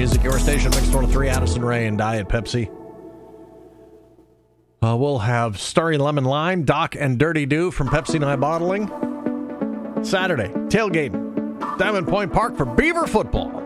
music. Your station, Mix 103, Addison Ray and Diet Pepsi. We'll have Starry Lemon Lime, Doc and Dirty Do from Pepsi Nye Bottling. Saturday, tailgate, Diamond Point Park for Beaver football.